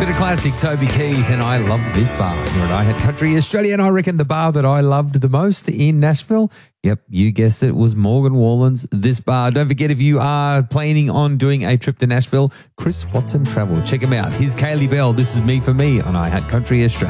Bit of classic Toby Keith, and I love this bar. You're at I Had Country Australia, and I reckon the bar that I loved the most in Nashville, yep, you guessed it, was Morgan Wallen's This Bar. Don't forget, if you are planning on doing a trip to Nashville, Chris Watson Travel. Check him out. Here's Kaylee Bell. This is Me for Me on I Had Country Australia.